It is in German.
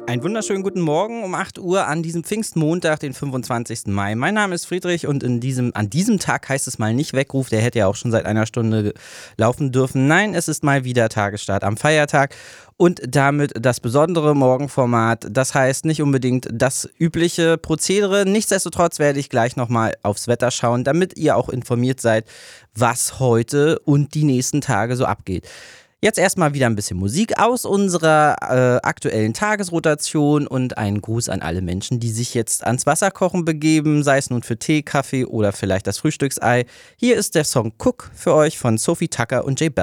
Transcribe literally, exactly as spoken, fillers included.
Einen wunderschönen guten Morgen um acht Uhr an diesem Pfingstmontag, den fünfundzwanzigsten Mai. Mein Name ist Friedrich und in diesem, an diesem Tag heißt es mal nicht Weckruf, der hätte ja auch schon seit einer Stunde laufen dürfen. Nein, es ist mal wieder Tagesstart am Feiertag und damit das besondere Morgenformat. Das heißt nicht unbedingt das übliche Prozedere. Nichtsdestotrotz werde ich gleich nochmal aufs Wetter schauen, damit ihr auch informiert seid, was heute und die nächsten Tage so abgeht. Jetzt erstmal wieder ein bisschen Musik aus unserer äh, aktuellen Tagesrotation und einen Gruß an alle Menschen, die sich jetzt ans Wasserkochen begeben, sei es nun für Tee, Kaffee oder vielleicht das Frühstücksei. Hier ist der Song Cook für euch von Sophie Tucker und Jay Bell.